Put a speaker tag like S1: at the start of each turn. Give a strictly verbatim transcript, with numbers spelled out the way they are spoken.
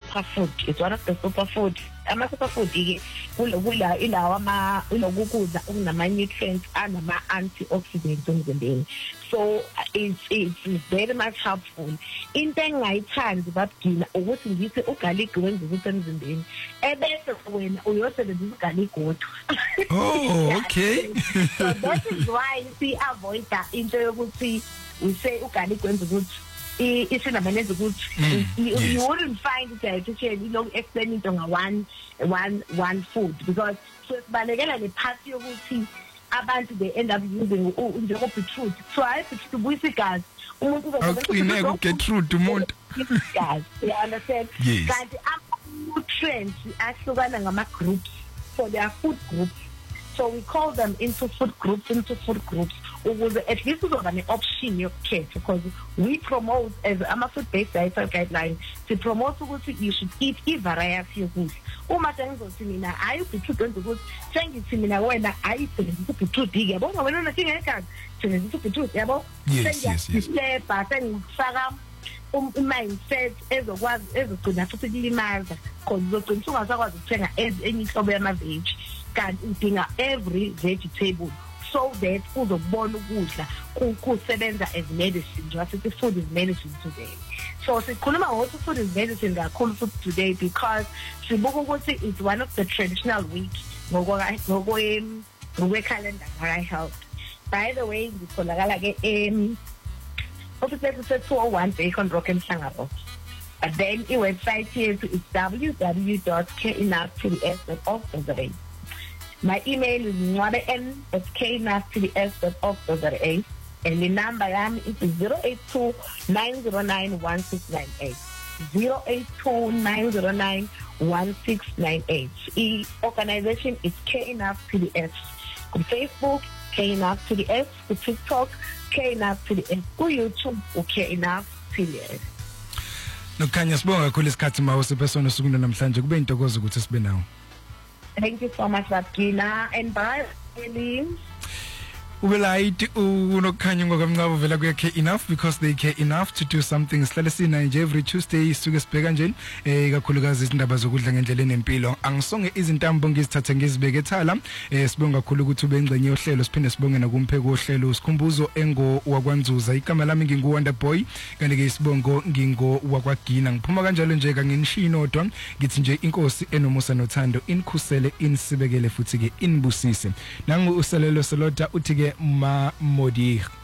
S1: superfood. It's one of the superfood. Ama superfood ke kula ilawa ama inokukudla okunama nutrients and ama antioxidants emzimbeni. So it's it's very much helpful. Into engayithandi babugina ukuthi ngithi ugarlic wenza ukuthi emzimbeni ebese wena uyosebenzisa ugarlic kodwa.
S2: Oh, okay.
S1: So that is why we avoid that into yokuthi we say ugarlic wenza ukuthi it's in a minute good. Mm, you, yes. you wouldn't find it dietitian, you know, explaining to one one one food because so balekela le party yokuthi abantu they end up using njengoko beetroot. So I beetroot buyisigazi umuntu
S2: uzoqine uGertrude umuntu
S1: gas. You understand?
S2: Yes.
S1: Kanti ama nutrients ahlukana ngama groups. So there are food groups. So we call them into food groups, into food groups. Ukuze at least uzoba an option yokukhetha because we promote as ama food-based dietary guidelines to promote ukuthi you should eat a variety yokudla. Uma sengizothi mina ayi beetroot wenza ukuthi sengithi mina wena ayi sebenzisa beetroot ke yabona wena unathinga ekhaya sebenzisa beetroot yabo sengiyasifaka sengifaka mindset ezokwazi ezogcina futhi kulimaza because uzogcina ungasakwazi ukuthenga enye ihlobo yama veg kanti udinga every vegetable so that uzobona ukudla kusebenza as medicine just as food is medicine today. So sikhuluma ngokuthi food is medicine kakhulu futhi today because sibuka ukuthi it's one of the traditional week ngokwe ngokwe calendar I health. By the way ngitholakala ke em office is two oh one Bacon Rock and Sangabo. But then the website here is w w w dot k enough t d s dot org dot za. My email is nwaben at k enough t d s dot org dot za and the number I am is zero eight two nine zero nine one six nine eight. zero eight two nine zero nine one six nine eight. The organization is K Enough T D S. On Facebook, K Enough T D S. On TikTok, K Enough T D S. On YouTube, K Enough T D S.
S2: Nokhanya sibonga kakhulu isikhathi mawo sephesona suku namhlanje kube intokozo ukuthi sibe nawo.
S1: Thank you so much Babgina and bye Ellie.
S2: Ubelayithi unokhanya ngokamncabo vela kuya K Enough because they care enough to do something. Sihlale sina nje every Tuesday isuke sibheka nje eh kakhulukazi izindaba zokudla ngendlela enempilo. Angisonge izintambo ngizithathe ngizibeke ethala. Eh sibonga kakhulu ukuthi ubengcenye yohlelo siphinde sibonge nakumpheko wohlelo Sikhumbuzo engo wakwanzuza. Igama lami ngingu Wonder Boy kanti ke isibongo ngingo wakwagina. Ngiphuma kanjalo nje ka nginishino odwa ngithi nje inkosi enomusa nothando inkhusele insibekele futhi ke inibusise. Nangu uselelo selota uthi ke ma modi